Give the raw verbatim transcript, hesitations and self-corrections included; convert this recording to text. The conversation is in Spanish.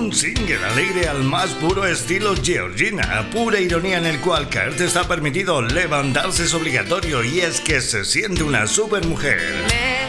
Un single alegre al más puro estilo Georgina, pura ironía en el cual caerte está permitido, levantarse es obligatorio y es que se siente una supermujer.